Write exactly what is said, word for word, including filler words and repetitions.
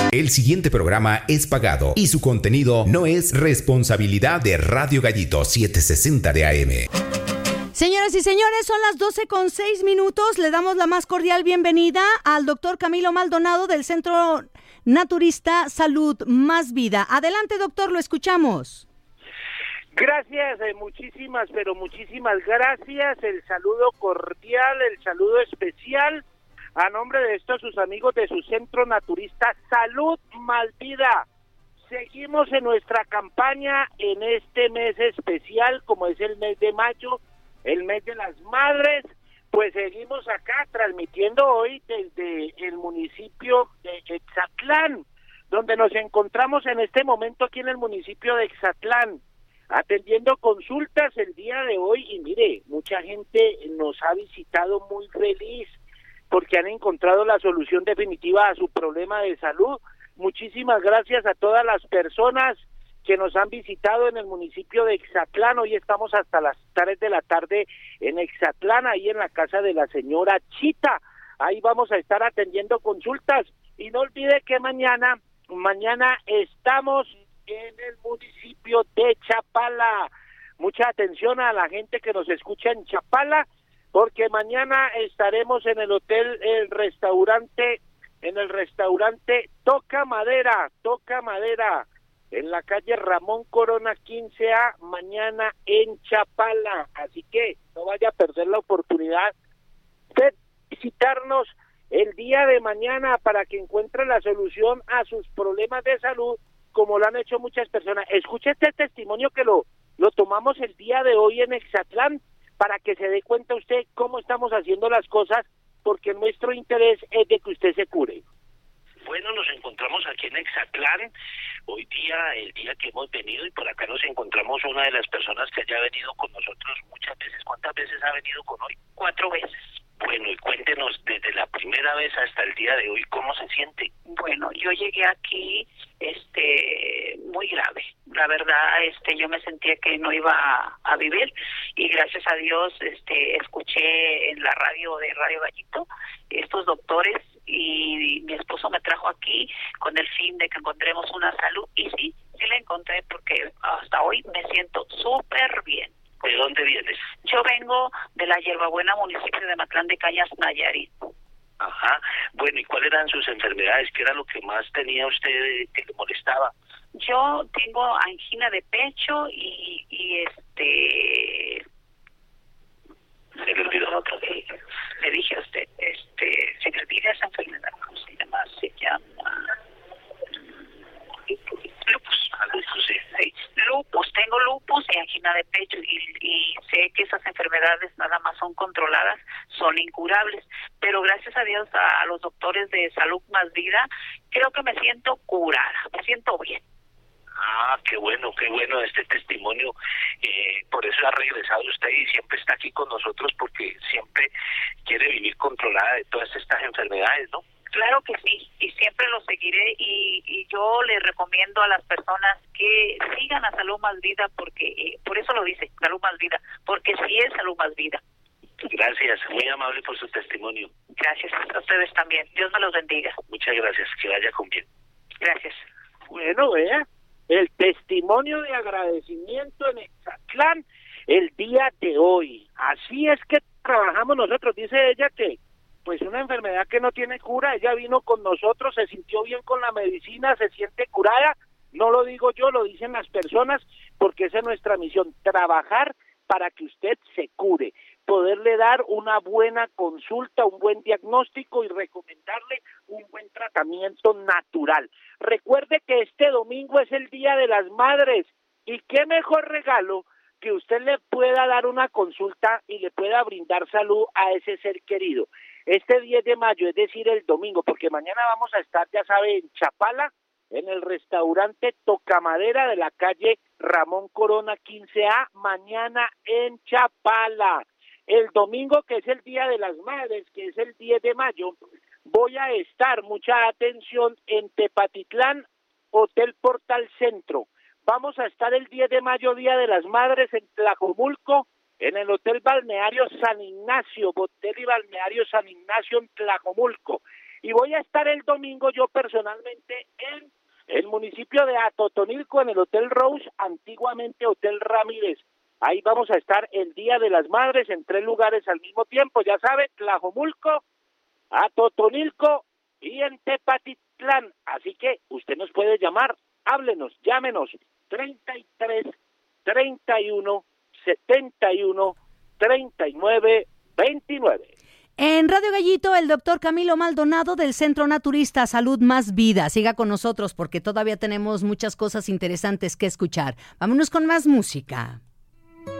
El siguiente programa es pagado y su contenido no es responsabilidad de Radio Gallito setecientos sesenta de A M. Señoras y señores, son las doce con seis minutos. Le damos la más cordial bienvenida al doctor Camilo Maldonado del Centro Naturista Salud Más Vida. Adelante, doctor, lo escuchamos. Gracias, eh, muchísimas, pero muchísimas gracias. El saludo cordial, el saludo especial a nombre de estos sus amigos de su Centro Naturista Salud Más Vida. Seguimos en nuestra campaña en este mes especial, como es el mes de mayo, el mes de las madres. Pues seguimos acá transmitiendo hoy desde el municipio de Exatlán, donde nos encontramos en este momento aquí en el municipio de Exatlán, atendiendo consultas el día de hoy. Y mire, mucha gente nos ha visitado muy feliz porque han encontrado la solución definitiva a su problema de salud. Muchísimas gracias a todas las personas que nos han visitado en el municipio de Exatlán. Hoy estamos hasta las tres de la tarde en Exatlán, ahí en la casa de la señora Chita. Ahí vamos a estar atendiendo consultas. Y no olvide que mañana, mañana estamos en el municipio de Chapala. Mucha atención a la gente que nos escucha en Chapala, porque mañana estaremos en el hotel, el restaurante, en el restaurante Toca Madera, Toca Madera, en la calle Ramón Corona quince A, mañana en Chapala. Así que no vaya a perder la oportunidad de visitarnos el día de mañana para que encuentre la solución a sus problemas de salud, como lo han hecho muchas personas. Escuche este testimonio que lo, lo tomamos el día de hoy en Exatlán, para que se dé cuenta usted cómo estamos haciendo las cosas, porque nuestro interés es de que usted se cure. Bueno, nos encontramos aquí en Exatlán, hoy día, el día que hemos venido, y por acá nos encontramos una de las personas que haya venido con nosotros muchas veces. ¿Cuántas veces ha venido con hoy? Cuatro veces. Bueno, y cuéntenos desde la primera vez hasta el día de hoy, ¿cómo se siente? Bueno, yo llegué aquí este muy grave. La verdad, este yo me sentía que no iba a, a vivir, y gracias a Dios este escuché en la radio de Radio Gallito estos doctores, y mi esposo me trajo aquí con el fin de que encontremos una salud, y sí, sí la encontré, porque hasta hoy me siento súper bien. ¿De dónde vienes? Yo vengo de la Hierbabuena, municipio de Matlán de Cañas, Nayarit. Ajá. Bueno, ¿y cuáles eran sus enfermedades? ¿Qué era lo que más tenía usted que le molestaba? Yo tengo angina de pecho y, y este... Se le olvidó. Otro que le dije a usted, este, se me olvida esa enfermedad, ¿cómo se llama? Se llama... Lupus. Ah, lupus, sí. Sí, lupus, tengo lupus y angina de pecho, y, y sé que esas enfermedades nada más son controladas, son incurables, pero gracias a Dios, a, a los doctores de Salud Más Vida, creo que me siento curada, me siento bien. Ah, qué bueno, qué bueno este testimonio. Eh, por eso ha regresado usted y siempre está aquí con nosotros, porque siempre quiere vivir controlada de todas estas enfermedades, ¿no? Claro que sí, y siempre lo seguiré, y, y yo le recomiendo a las personas que sigan a Salud Más Vida, porque eh, por eso lo dice, Salud Más Vida, porque sí es Salud Más Vida. Gracias, muy amable por su testimonio. Gracias, a ustedes también, Dios me los bendiga. Muchas gracias, que vaya con bien. Gracias. Bueno, vea, el testimonio de agradecimiento en Exatlán el día de hoy. Así es que trabajamos nosotros. Dice ella que pues una enfermedad que no tiene cura, ella vino con nosotros, se sintió bien con la medicina, se siente curada. No lo digo yo, lo dicen las personas, porque esa es nuestra misión, trabajar para que usted se cure, poderle dar una buena consulta, un buen diagnóstico y recomendarle un buen tratamiento natural. Recuerde que este domingo es el Día de las Madres, y qué mejor regalo que usted le pueda dar una consulta y le pueda brindar salud a ese ser querido. Este diez de mayo, es decir, el domingo, porque mañana vamos a estar, ya sabe, en Chapala, en el restaurante Toca Madera de la calle Ramón Corona quince A, mañana en Chapala. El domingo, que es el Día de las Madres, que es el diez de mayo, voy a estar, mucha atención, en Tepatitlán, Hotel Portal Centro. Vamos a estar el diez de mayo, Día de las Madres, en Tlajomulco, en el Hotel Balneario San Ignacio, Hotel y Balneario San Ignacio en Tlajomulco. Y voy a estar el domingo yo personalmente en el municipio de Atotonilco, en el Hotel Rose, antiguamente Hotel Ramírez. Ahí vamos a estar el Día de las Madres en tres lugares al mismo tiempo. Ya sabe, Tlajomulco, Atotonilco y en Tepatitlán. Así que usted nos puede llamar, háblenos, llámenos, treinta y tres, treinta y uno, setenta y uno, treinta y nueve, veintinueve. En Radio Gallito, el doctor Camilo Maldonado del Centro Naturista Salud Más Vida. Siga con nosotros porque todavía tenemos muchas cosas interesantes que escuchar. Vámonos con más música.